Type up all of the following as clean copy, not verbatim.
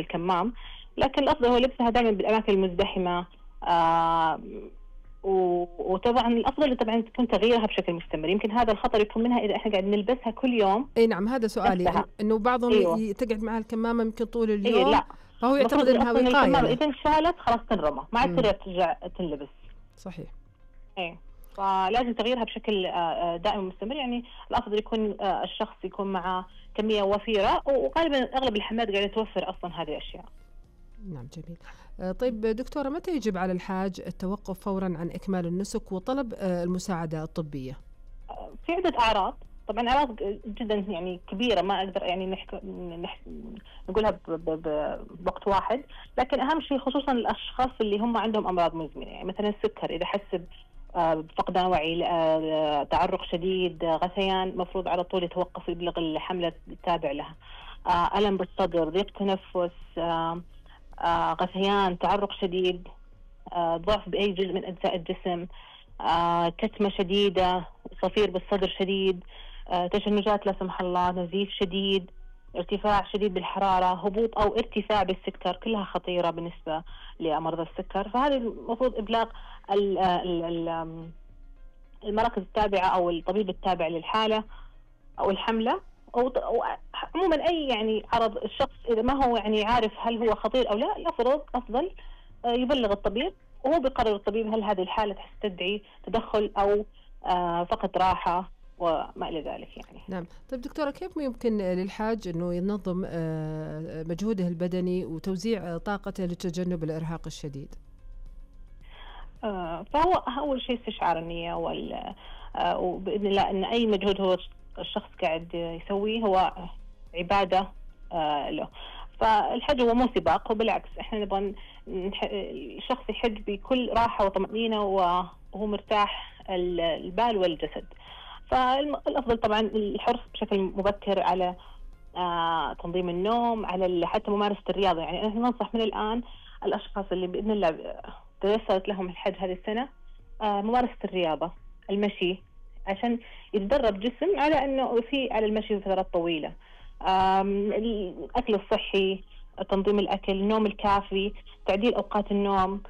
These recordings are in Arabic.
الكمام، لكن الأفضل هو لبسها دائما بالأماكن المزدحمة. آه وطبعا الأفضل طبعا تكون تغييرها بشكل مستمر. يمكن هذا الخطر يكون منها إذا إحنا قاعد نلبسها كل يوم اي نعم، هذا سؤالي، نفسها. انه بعضهم أيوة. تقعد معها الكمامة يمكن طول إيه اليوم، لا، فهو يعتقد المفروض انها أصلا وقاية الكمامة له. إذا انشالت خلاص تنرمى، ما عاد امم. تقدر ترجع تنلبس. صحيح. إيه، فلازم تغييرها بشكل دائم ومستمر. يعني الأفضل يكون الشخص يكون مع كمية وفيرة، وغالبا أغلب الحملات قاعدة توفر أصلا هذه الأشياء. نعم، جميل. طيب دكتورة، متى يجب على الحاج التوقف فورا عن إكمال النسك وطلب المساعدة الطبية؟ في عدة أعراض، طبعا أعراض جدا يعني كبيرة ما أقدر يعني نقولها بوقت واحد، لكن أهم شيء خصوصا الأشخاص اللي هم عندهم أمراض مزمنة، يعني مثلا السكر إذا حس بفقدان وعي، تعرق شديد، غثيان، مفروض على طول يتوقف ويبلغ الحملة التابع لها. ألم بالصدر، ضيق تنفس، غثيان، تعرق شديد، ضعف بأي جزء من أجزاء الجسم، كتمة شديدة، صفير بالصدر شديد، تشنجات لا سمح الله، نزيف شديد، ارتفاع شديد بالحرارة، هبوط أو ارتفاع بالسكر، كلها خطيرة بالنسبة لمرضى السكر. فهذه المفروض إبلاغ المراكز التابعة أو الطبيب التابع للحالة أو الحملة، أو عموما أي يعني عرض الشخص إذا ما هو يعني عارف هل هو خطير أو لا، الأفضل يبلغ الطبيب، وهو بيقرر الطبيب هل هذه الحالة تستدعي تدخل أو فقط راحة وما إلى ذلك يعني. نعم. طيب دكتورة، كيف يمكن للحاج أنه ينظم مجهوده البدني وتوزيع طاقته لتجنب الإرهاق الشديد؟ فهو أول شيء استشعار النية وبإذن الله أن أي مجهود هو الشخص قاعد يسويه هو عبادة له. فالحج هو مو سباق، وبالعكس احنا نبغى الشخص يحج بكل راحة وطمأنينة وهو مرتاح البال والجسد. فالأفضل طبعا الحرص بشكل مبكر على تنظيم النوم، على حتى ممارسة الرياضة. يعني احنا ننصح من الآن الأشخاص اللي بإذن الله تيسرت لهم الحج هذه السنة ممارسة الرياضة، المشي، عشان يتدرب جسم على أنه على المشي فترات طويلة. الأكل الصحي، تنظيم الأكل، النوم الكافي، تعديل أوقات النوم.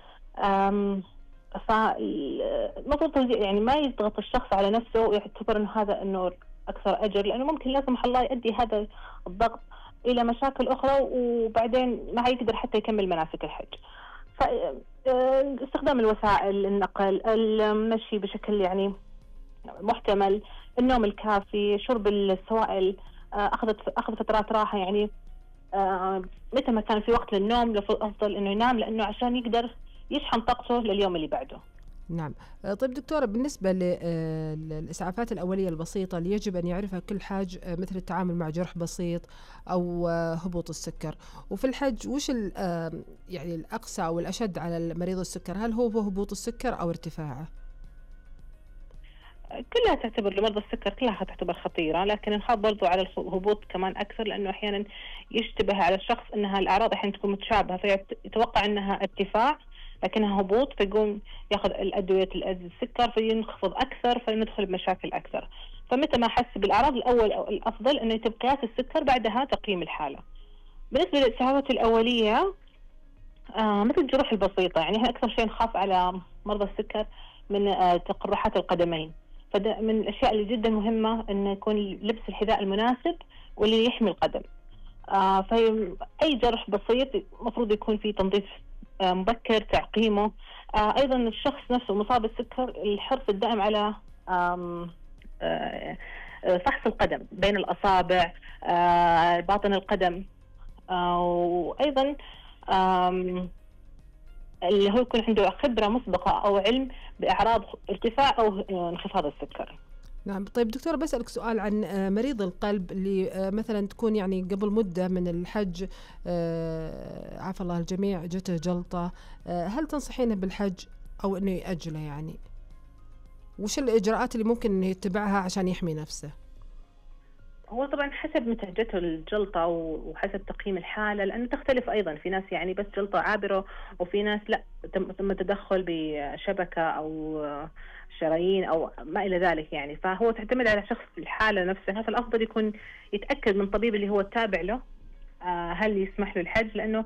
فالمفروض توزيع، يعني ما يضغط الشخص على نفسه ويعتبر أنه هذا أنه أكثر أجر، لأنه ممكن لا سمح الله يؤدي هذا الضغط إلى مشاكل أخرى وبعدين ما يقدر حتى يكمل مناسك الحج. فاستخدام الوسائل النقل، المشي بشكل يعني محتمل، النوم الكافي، شرب السوائل، أخذ فترات راحة. يعني متى ما كان في وقت للنوم أفضل إنه ينام، لأنه عشان يقدر يشحن طاقته لليوم اللي بعده. نعم. طيب دكتورة، بالنسبة للإسعافات الأولية البسيطة اللي يجب أن يعرفها كل حاج، مثل التعامل مع جرح بسيط أو هبوط السكر، وفي الحج وش يعني الأقسى أو الأشد على مريض السكر؟ هل هو هبوط السكر أو ارتفاعه؟ كلها تعتبر لمرضى السكر كلها تعتبر خطيرة، لكن نخاف برضو على الهبوط كمان أكثر، لأنه أحيانا يشتبه على الشخص أنها الأعراض أحيانا تكون متشابهة، فيتوقع أنها ارتفاع لكنها هبوط، فيقوم ياخذ الأدوية السكر فينخفض أكثر، فيندخل بمشاكل أكثر. فمتى ما حس بالأعراض الأول أو الأفضل أنه يتم قياس السكر، بعدها تقييم الحالة. بالنسبة للإسعافات الأولية مثل الجروح البسيطة، يعني احنا أكثر شيء نخاف على مرضى السكر من تقرحات القدمين، فده من الأشياء اللي جدا مهمة أن يكون لبس الحذاء المناسب واللي يحمي القدم. فأي جرح بسيط مفروض يكون فيه تنظيف مبكر، تعقيمه. أيضا الشخص نفسه مصاب بالسكر الحرص الدائم على فحص القدم بين الأصابع، باطن القدم، وأيضا اللي هو يكون عنده خبرة مسبقة أو علم بأعراض ارتفاع أو انخفاض السكر. نعم. طيب دكتورة، بسألك سؤال عن مريض القلب اللي مثلا تكون يعني قبل مدة من الحج، عافى الله الجميع، جته جلطة، هل تنصحينه بالحج أو أنه يأجله يعني؟ وش الإجراءات اللي ممكن أنه يتبعها عشان يحمي نفسه؟ هو طبعا حسب متى جته الجلطة وحسب تقييم الحالة، لأنه تختلف أيضا. في ناس يعني بس جلطة عابرة، وفي ناس لا تم تدخل بشبكة أو شرايين أو ما إلى ذلك يعني. فهو تعتمد على شخص الحالة نفسها. فالأفضل يكون يتأكد من طبيب اللي هو التابع له هل يسمح له الحج، لأنه